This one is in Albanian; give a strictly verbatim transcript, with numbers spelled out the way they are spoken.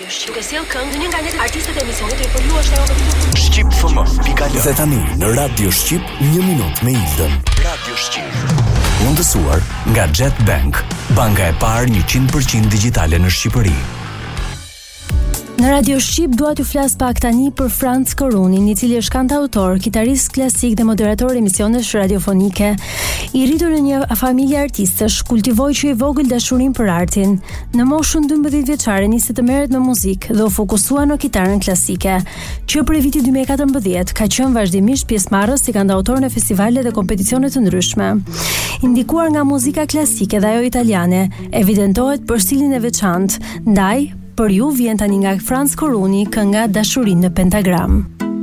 Shqip sjell këngë një nga një artistët e emisionit i përluar shtëro. Shqip F M pika l. Dhe tani në Radio Shqip një minutë me Ildën. Radio Shqip. Mundësuar nga Jet Bank, banka e parë njëqind përqind digjitale në Shqipëri. Në Radio Shqip dua t'ju flas pak tani për Franz Korunin, i cili është kantautor, kitarist klasik dhe moderator emisionesh radiofonike. I rritur në një familje artistësh, kultivoi që i vogël dashurinë për artin. Në moshën dymbëdhjetë vjeçare nisi të merret me muzikë dhe u fokusua në kitarën klasike, që prej vitit dy mijë e katërmbëdhjetë ka qenë vazhdimisht pjesëmarrës si kantautor në festivale dhe kompeticione të ndryshme. I ndikuar nga muzika klasike dhe ajo italiane, evidentohet për stilin e veçantë. Ndaj, për ju vjen tani nga Franz Koruni kënga Dashurinë në pentagram.